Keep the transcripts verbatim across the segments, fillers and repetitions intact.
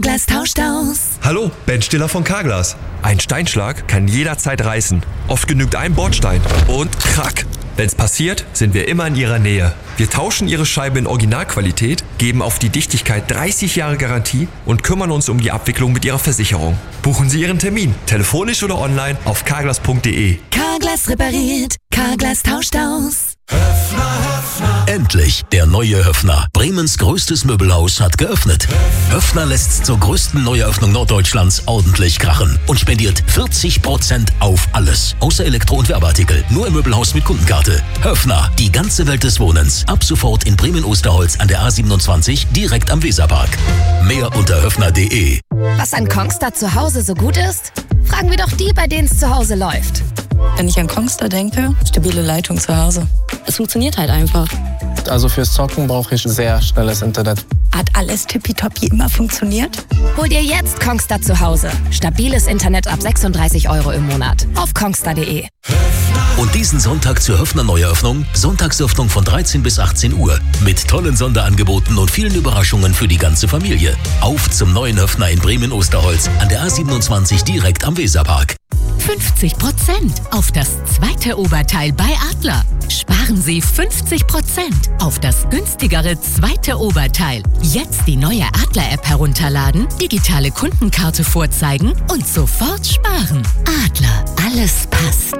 Carglass tauscht aus. Hallo, Ben Stiller von Carglass. Ein Steinschlag kann jederzeit reißen. Oft genügt ein Bordstein und krack. Wenn's passiert, sind wir immer in Ihrer Nähe. Wir tauschen Ihre Scheibe in Originalqualität, geben auf die Dichtigkeit dreißig Jahre Garantie und kümmern uns um die Abwicklung mit Ihrer Versicherung. Buchen Sie Ihren Termin, telefonisch oder online auf carglass punkt de. Carglass repariert, Carglass tauscht aus. Höffner, Höffner. Endlich, der neue Höffner. Bremens größtes Möbelhaus hat geöffnet. Höffner lässt zur größten Neueröffnung Norddeutschlands ordentlich krachen und spendiert vierzig Prozent auf alles. Außer Elektro- und Werbeartikel. Nur im Möbelhaus mit Kundenkarte. Höffner, die ganze Welt des Wohnens. Ab sofort in Bremen-Osterholz an der A siebenundzwanzig, direkt am Weserpark. Mehr unter höffner punkt de. Was an Kongstar zu Hause so gut ist? Fragen wir doch die, bei denen es zu Hause läuft. Wenn ich an Kongstar denke, stabile Leitung zu Hause. Es funktioniert halt einfach. Also fürs Zocken brauche ich sehr schnelles Internet. Hat alles tippitoppi immer funktioniert? Hol dir jetzt Kongstar zu Hause. Stabiles Internet ab sechsunddreißig Euro im Monat. Auf kongstar punkt de. Und diesen Sonntag zur Höffner Neueröffnung, Sonntagsöffnung von dreizehn bis achtzehn Uhr. Mit tollen Sonderangeboten und vielen Überraschungen für die ganze Familie. Auf zum neuen Höffner in Bremen-Osterholz an der A siebenundzwanzig, direkt am Weserpark. fünfzig Prozent auf das zweite Oberteil bei Adler. Sparen Sie fünfzig Prozent auf das günstigere zweite Oberteil. Jetzt die neue Adler-App herunterladen, digitale Kundenkarte vorzeigen und sofort sparen. Adler, alles passt.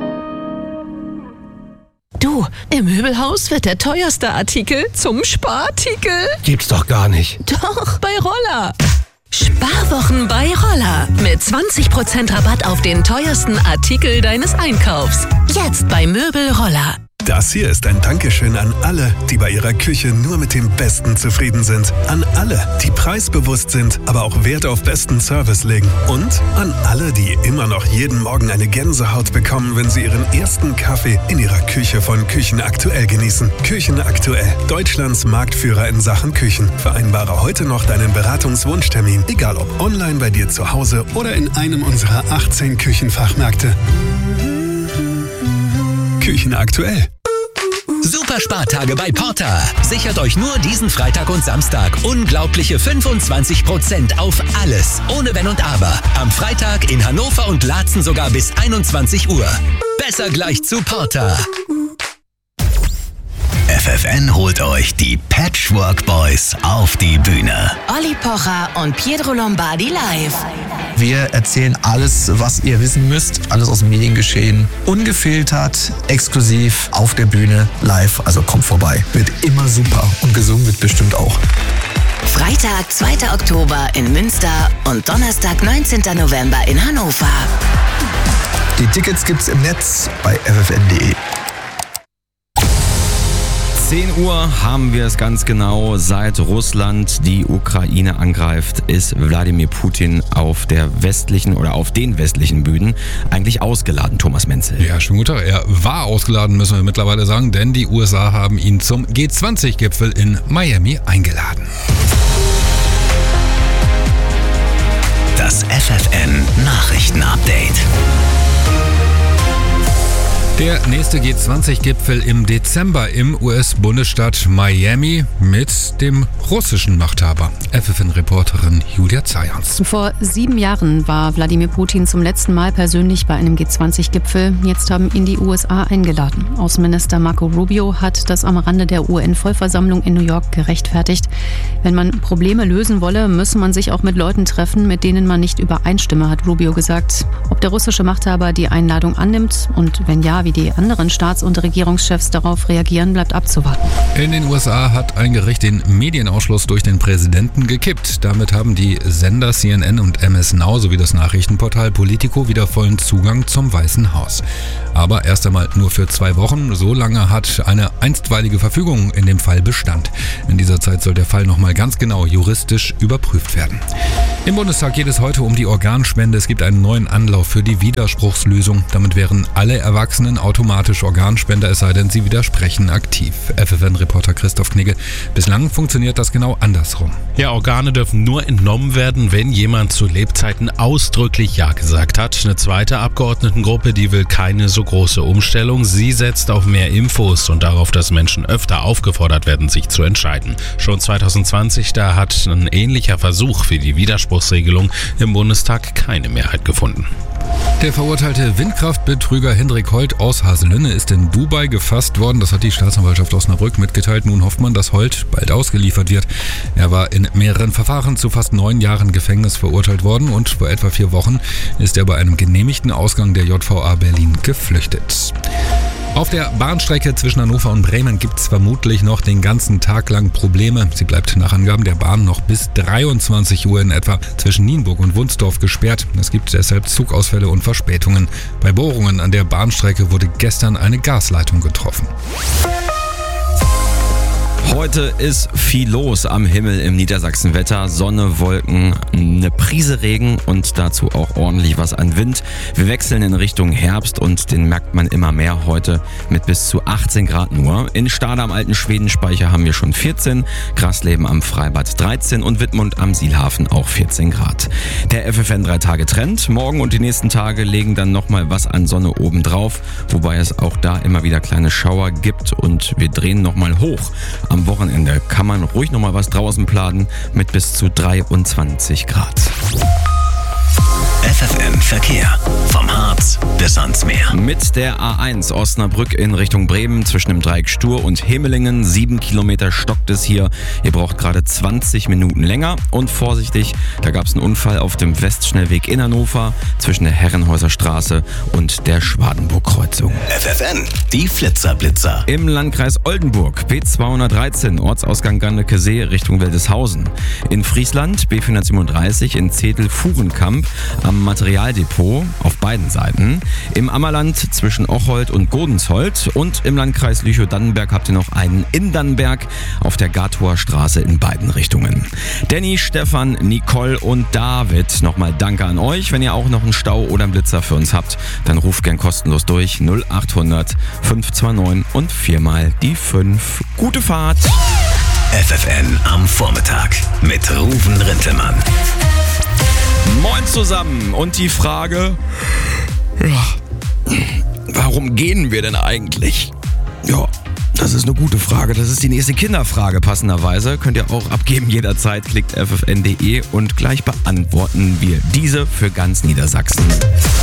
Du, im Möbelhaus wird der teuerste Artikel zum Sparartikel. Gibt's doch gar nicht. Doch, bei Roller. Sparwochen bei Roller. Mit zwanzig Prozent Rabatt auf den teuersten Artikel deines Einkaufs. Jetzt bei Möbel Roller. Das hier ist ein Dankeschön an alle, die bei ihrer Küche nur mit dem Besten zufrieden sind. An alle, die preisbewusst sind, aber auch Wert auf besten Service legen. Und an alle, die immer noch jeden Morgen eine Gänsehaut bekommen, wenn sie ihren ersten Kaffee in ihrer Küche von Küchen Aktuell genießen. Küchen Aktuell, Deutschlands Marktführer in Sachen Küchen. Vereinbare heute noch deinen Beratungswunschtermin, egal ob online bei dir zu Hause oder in einem unserer achtzehn Küchenfachmärkte. Küchen Aktuell. Superspartage bei Porter. Sichert euch nur diesen Freitag und Samstag unglaubliche fünfundzwanzig Prozent auf alles. Ohne Wenn und Aber. Am Freitag in Hannover und Laatzen sogar bis einundzwanzig Uhr. Besser gleich zu Porter. F F N holt euch die Patchwork Boys auf die Bühne. Olli Pocher und Pietro Lombardi live. Wir erzählen alles, was ihr wissen müsst. Alles aus dem Mediengeschehen. Ungefiltert, exklusiv, auf der Bühne, live. Also kommt vorbei. Wird immer super. Und gesungen wird bestimmt auch. Freitag, zweiter Oktober in Münster und Donnerstag, neunzehnten November in Hannover. Die Tickets gibt's im Netz bei f f n punkt de. zehn Uhr haben wir es ganz genau. Seit Russland die Ukraine angreift, ist Wladimir Putin auf der westlichen oder auf den westlichen Bühnen eigentlich ausgeladen, Thomas Menzel. Ja, schönen guten Tag. Er war ausgeladen, müssen wir mittlerweile sagen, denn die U S A haben ihn zum G zwanzig Gipfel in Miami eingeladen. Das F F N Nachrichten-Update. Der nächste G zwanzig Gipfel im Dezember im U S-Bundesstaat Miami mit dem russischen Machthaber. F F N-Reporterin Julia Zayans. Vor sieben Jahren war Wladimir Putin zum letzten Mal persönlich bei einem G zwanzig Gipfel. Jetzt haben ihn die U S A eingeladen. Außenminister Marco Rubio hat das am Rande der U N-Vollversammlung in New York gerechtfertigt. Wenn man Probleme lösen wolle, müsse man sich auch mit Leuten treffen, mit denen man nicht übereinstimme, hat Rubio gesagt. Ob der russische Machthaber die Einladung annimmt und wenn ja, wie die anderen Staats- und Regierungschefs darauf reagieren, bleibt abzuwarten. In den U S A hat ein Gericht den Medienausschluss durch den Präsidenten gekippt. Damit haben die Sender C N N und M S Now sowie das Nachrichtenportal Politico wieder vollen Zugang zum Weißen Haus. Aber erst einmal nur für zwei Wochen. So lange hat eine einstweilige Verfügung in dem Fall Bestand. In dieser Zeit soll der Fall nochmal ganz genau juristisch überprüft werden. Im Bundestag geht es heute um die Organspende. Es gibt einen neuen Anlauf für die Widerspruchslösung. Damit wären alle Erwachsenen automatisch Organspender, es sei denn, sie widersprechen aktiv. F F N-Reporter Christoph Knigge. Bislang funktioniert das genau andersrum. Ja, Organe dürfen nur entnommen werden, wenn jemand zu Lebzeiten ausdrücklich Ja gesagt hat. Eine zweite Abgeordnetengruppe, die will keine so große Umstellung. Sie setzt auf mehr Infos und darauf, dass Menschen öfter aufgefordert werden, sich zu entscheiden. Schon zwanzig zwanzig, da hat ein ähnlicher Versuch für die Widerspruchsregelung im Bundestag keine Mehrheit gefunden. Der verurteilte Windkraftbetrüger Hendrik Holt aus Haselünne ist in Dubai gefasst worden. Das hat die Staatsanwaltschaft Osnabrück mitgeteilt. Nun hofft man, dass Holt bald ausgeliefert wird. Er war in mehreren Verfahren zu fast neun Jahren Gefängnis verurteilt worden und vor etwa vier Wochen ist er bei einem genehmigten Ausgang der J V A Berlin geflüchtet. Auf der Bahnstrecke zwischen Hannover und Bremen gibt es vermutlich noch den ganzen Tag lang Probleme. Sie bleibt nach Angaben der Bahn noch bis dreiundzwanzig Uhr in etwa zwischen Nienburg und Wunsdorf gesperrt. Es gibt deshalb Zugausfälle und Verspätungen. Bei Bohrungen an der Bahnstrecke wurde gestern eine Gasleitung getroffen. Heute ist viel los am Himmel im Niedersachsenwetter. Sonne, Wolken, eine Prise Regen und dazu auch ordentlich was an Wind. Wir wechseln in Richtung Herbst und den merkt man immer mehr heute mit bis zu achtzehn Grad nur. In Stade am Alten Schwedenspeicher haben wir schon vierzehn, Grasleben am Freibad dreizehn und Wittmund am Sielhafen auch vierzehn Grad. Der F F N drei Tage Trend. Morgen und die nächsten Tage legen dann nochmal was an Sonne oben drauf, wobei es auch da immer wieder kleine Schauer gibt und wir drehen nochmal hoch. Am Wochenende kann man ruhig noch mal was draußen planen mit bis zu dreiundzwanzig Grad. F F N Verkehr. Vom Harz bis ans Meer. Mit der A eins Osnabrück in Richtung Bremen zwischen dem Dreieck Stur und Hemelingen. Sieben Kilometer stockt es hier. Ihr braucht gerade zwanzig Minuten länger. Und vorsichtig, da gab es einen Unfall auf dem Westschnellweg in Hannover zwischen der Herrenhäuser Straße und der Schwadenburg-Kreuzung. F F N, die Flitzerblitzer. Im Landkreis Oldenburg B zweihundertdreizehn, Ortsausgang Gannekesee Richtung Wildeshausen. In Friesland B vierhundertsiebenunddreißig in Zetel-Fuhrenkamp am Materialdepot auf beiden Seiten. Im Ammerland zwischen Ocholt und Godensholt und im Landkreis Lüchow-Dannenberg habt ihr noch einen in Dannenberg auf der Gatower Straße in beiden Richtungen. Danny, Stefan, Nicole und David, nochmal danke an euch. Wenn ihr auch noch einen Stau oder einen Blitzer für uns habt, dann ruft gern kostenlos durch null achthundert fünf zwei neun und viermal die fünf. Gute Fahrt! F F N am Vormittag mit Ruven Rintelmann. Moin zusammen und die Frage, ja, warum gehen wir denn eigentlich? Ja, das ist eine gute Frage. Das ist die nächste Kinderfrage passenderweise. Könnt ihr auch abgeben jederzeit. Klickt f f n punkt d e und gleich beantworten wir diese für ganz Niedersachsen.